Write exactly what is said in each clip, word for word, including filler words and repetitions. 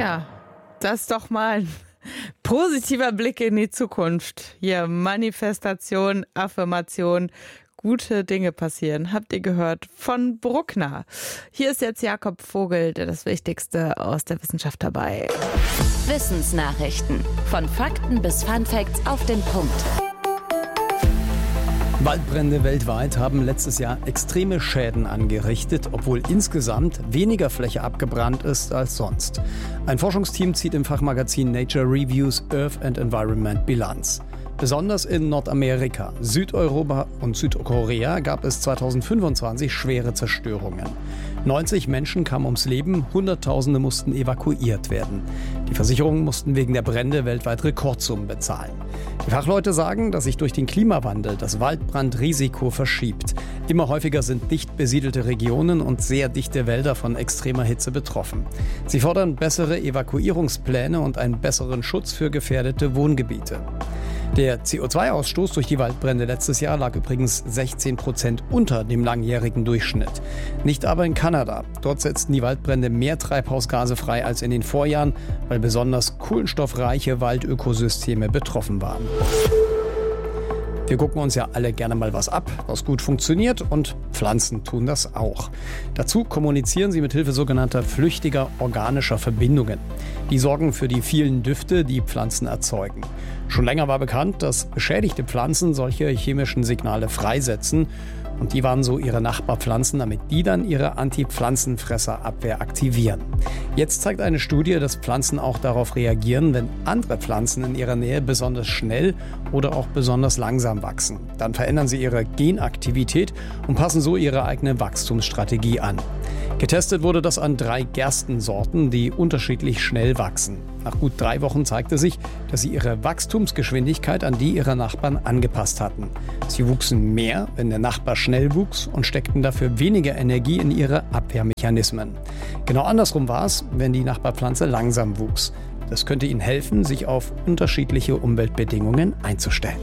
Ja, das ist doch mal ein positiver Blick in die Zukunft. Hier Manifestation, Affirmation, gute Dinge passieren. Habt ihr gehört von Bruckner. Hier ist jetzt Jakob Vogel, der das Wichtigste aus der Wissenschaft dabei. Wissensnachrichten. Von Fakten bis Funfacts auf den Punkt. Waldbrände weltweit haben letztes Jahr extreme Schäden angerichtet, obwohl insgesamt weniger Fläche abgebrannt ist als sonst. Ein Forschungsteam zieht im Fachmagazin Nature Reviews Earth and Environment Bilanz. Besonders in Nordamerika, Südeuropa und Südkorea gab es zweitausendfünfundzwanzig schwere Zerstörungen. neunzig Menschen kamen ums Leben, Hunderttausende mussten evakuiert werden. Die Versicherungen mussten wegen der Brände weltweit Rekordsummen bezahlen. Die Fachleute sagen, dass sich durch den Klimawandel das Waldbrandrisiko verschiebt. Immer häufiger sind dicht besiedelte Regionen und sehr dichte Wälder von extremer Hitze betroffen. Sie fordern bessere Evakuierungspläne und einen besseren Schutz für gefährdete Wohngebiete. Der C O zwei Ausstoß durch die Waldbrände letztes Jahr lag übrigens sechzehn Prozent unter dem langjährigen Durchschnitt. Nicht aber in Kanada. Dort setzten die Waldbrände mehr Treibhausgase frei als in den Vorjahren, weil besonders kohlenstoffreiche Waldökosysteme betroffen waren. Wir gucken uns ja alle gerne mal was ab, was gut funktioniert, und Pflanzen tun das auch. Dazu kommunizieren sie mit Hilfe sogenannter flüchtiger organischer Verbindungen. Die sorgen für die vielen Düfte, die Pflanzen erzeugen. Schon länger war bekannt, dass beschädigte Pflanzen solche chemischen Signale freisetzen. Und die waren so ihre Nachbarpflanzen, damit die dann ihre Anti-Pflanzenfresserabwehr aktivieren. Jetzt zeigt eine Studie, dass Pflanzen auch darauf reagieren, wenn andere Pflanzen in ihrer Nähe besonders schnell oder auch besonders langsam wachsen. Dann verändern sie ihre Genaktivität und passen so ihre eigene Wachstumsstrategie an. Getestet wurde das an drei Gerstensorten, die unterschiedlich schnell wachsen. Nach gut drei Wochen zeigte sich, dass sie ihre Wachstumsgeschwindigkeit an die ihrer Nachbarn angepasst hatten. Sie wuchsen mehr, wenn der Nachbar schnell wuchs, und steckten dafür weniger Energie in ihre Abwehrmechanismen. Genau andersrum war es, wenn die Nachbarpflanze langsam wuchs. Das könnte ihnen helfen, sich auf unterschiedliche Umweltbedingungen einzustellen.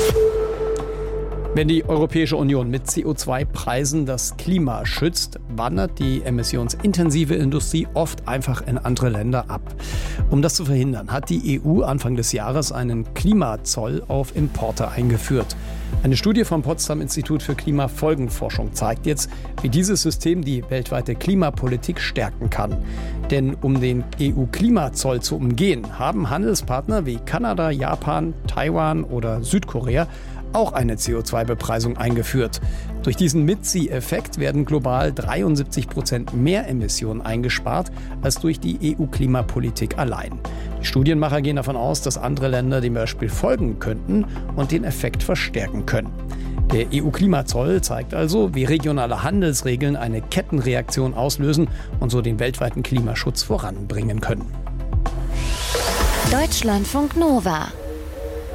Wenn die Europäische Union mit C O zwei Preisen das Klima schützt, wandert die emissionsintensive Industrie oft einfach in andere Länder ab. Um das zu verhindern, hat die E U Anfang des Jahres einen Klimazoll auf Importe eingeführt. Eine Studie vom Potsdam Institut für Klimafolgenforschung zeigt jetzt, wie dieses System die weltweite Klimapolitik stärken kann. Denn um den E U-Klimazoll zu umgehen, haben Handelspartner wie Kanada, Japan, Taiwan oder Südkorea auch eine C O zwei Bepreisung eingeführt. Durch diesen Mitzieheffekt werden global dreiundsiebzig Prozent mehr Emissionen eingespart als durch die E U-Klimapolitik allein. Die Studienmacher gehen davon aus, dass andere Länder dem Beispiel folgen könnten und den Effekt verstärken können. Der E U-Klimazoll zeigt also, wie regionale Handelsregeln eine Kettenreaktion auslösen und so den weltweiten Klimaschutz voranbringen können. Deutschlandfunk Nova